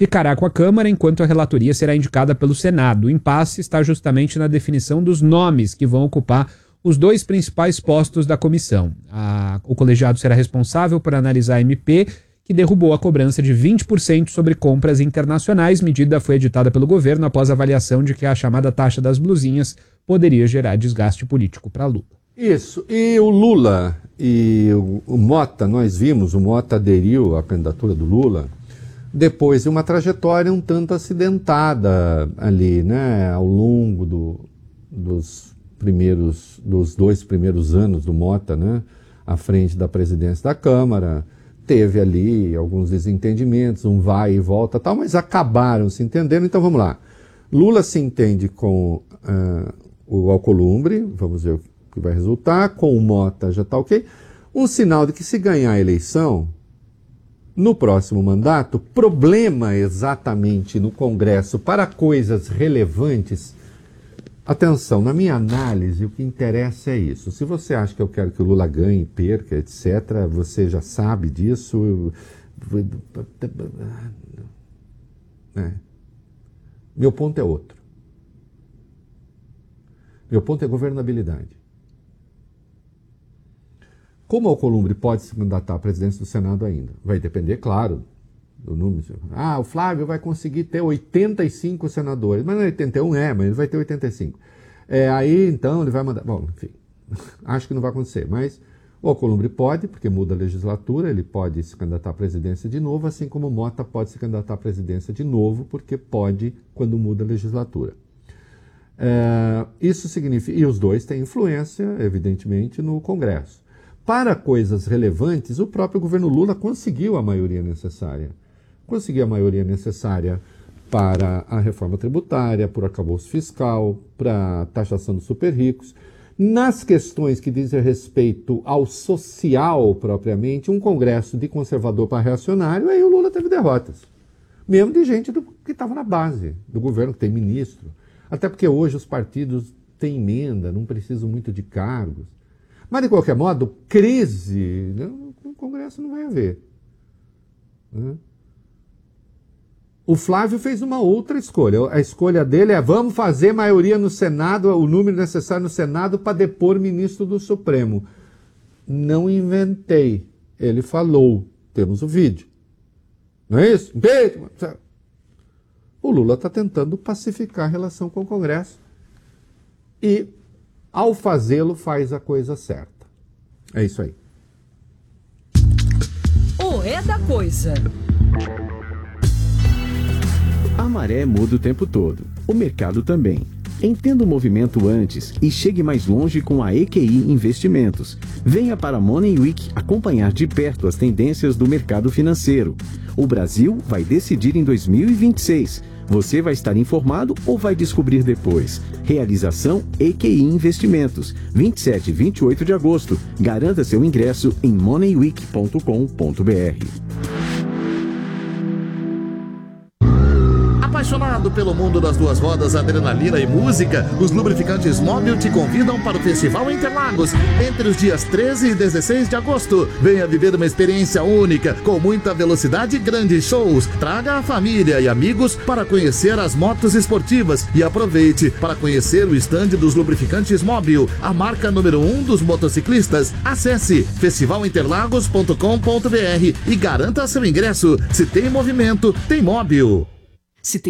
ficará com a Câmara, enquanto a relatoria será indicada pelo Senado. O impasse está justamente na definição dos nomes que vão ocupar os 2 principais postos da comissão. O colegiado será responsável por analisar a MP, que derrubou a cobrança de 20% sobre compras internacionais. Medida foi editada pelo governo após a avaliação de que a chamada taxa das blusinhas poderia gerar desgaste político para Lula. Isso. E o Lula e o Mota, nós vimos, o Mota aderiu à candidatura do Lula depois de uma trajetória um tanto acidentada ali, né, ao longo dos 2 primeiros anos do Mota, né, à frente da presidência da Câmara. Teve ali alguns desentendimentos, um vai e volta tal, mas acabaram se entendendo. Então vamos lá. Lula se entende com o Alcolumbre, vamos ver o que vai resultar, com o Mota já está ok. Um sinal de que se ganhar a eleição, no próximo mandato, problema exatamente no Congresso para coisas relevantes. Atenção, na minha análise, o que interessa é isso. Se você acha que eu quero que o Lula ganhe, perca, etc., você já sabe disso. Meu ponto é outro. Meu ponto é governabilidade. Como o Alcolumbre pode se candidatar à presidência do Senado ainda? Vai depender, claro, do número. O Flávio vai conseguir ter 85 senadores. Mas não é 81, mas ele vai ter 85. Aí, então, ele vai mandar... Bom, enfim, acho que não vai acontecer. Mas o Alcolumbre pode, porque muda a legislatura, ele pode se candidatar à presidência de novo, assim como o Mota pode se candidatar à presidência de novo, porque pode quando muda a legislatura. Isso significa... E os dois têm influência, evidentemente, no Congresso. Para coisas relevantes, o próprio governo Lula conseguiu a maioria necessária. Conseguiu a maioria necessária para a reforma tributária, para o arcabouço fiscal, para a taxação dos super ricos. Nas questões que dizem respeito ao social propriamente, um congresso de conservador para reacionário, aí o Lula teve derrotas. Mesmo de gente que estava na base do governo, que tem ministro. Até porque hoje os partidos têm emenda, não precisam muito de cargos. Mas, de qualquer modo, crise no Congresso não vai haver. Né? O Flávio fez uma outra escolha. A escolha dele é: vamos fazer maioria no Senado, o número necessário no Senado para depor ministro do Supremo. Não inventei. Ele falou. Temos o vídeo. Não é isso? O Lula está tentando pacificar a relação com o Congresso. E, ao fazê-lo, faz a coisa certa. É isso aí. O É da Coisa. A maré muda o tempo todo. O mercado também. Entenda o movimento antes e chegue mais longe com a EQI Investimentos. Venha para a Money Week acompanhar de perto as tendências do mercado financeiro. O Brasil vai decidir em 2026. Você vai estar informado ou vai descobrir depois? Realização EQI Investimentos, 27 e 28 de agosto. Garanta seu ingresso em moneyweek.com.br. Apaixonado pelo mundo das duas rodas, adrenalina e música, os lubrificantes Mobil te convidam para o Festival Interlagos entre os dias 13 e 16 de agosto. Venha viver uma experiência única, com muita velocidade e grandes shows. Traga a família e amigos para conhecer as motos esportivas e aproveite para conhecer o estande dos lubrificantes Mobil, a marca número 1 dos motociclistas. Acesse festivalinterlagos.com.br e garanta seu ingresso. Se tem movimento, tem Mobil. Se tem